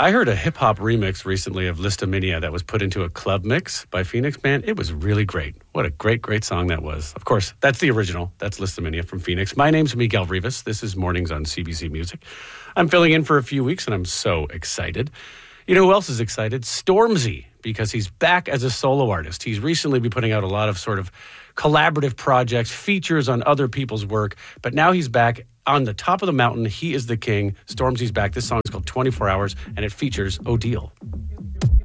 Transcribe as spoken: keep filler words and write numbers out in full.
I heard a hip-hop remix recently of Listomania that was put into a club mix by Phoenix. Man, it was really great. What a great, great song that was. Of course, that's the original. That's Listomania from Phoenix. My name's Miguel Rivas. This is Mornings on C B C Music. I'm filling in for a few weeks, and I'm so excited. You know who else is excited? Stormzy, because he's back as a solo artist. He's recently been putting out a lot of sort of collaborative projects, features on other people's work, but now he's back on the top of the mountain. He is the king. Stormzy's back. This song is called twenty-four hours, and it features Odile.